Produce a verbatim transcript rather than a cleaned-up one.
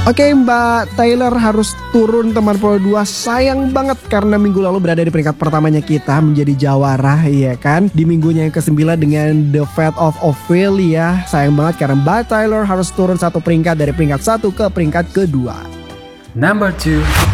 Oke, Mbak Taylor harus turun teman Pro dua. Sayang banget karena minggu lalu berada di peringkat pertamanya kita menjadi jawara, ya kan? Di minggunya yang kesembilan dengan The Fate of Ophelia. Sayang banget karena Mbak Taylor harus turun satu peringkat dari peringkat satu ke peringkat kedua. Number two.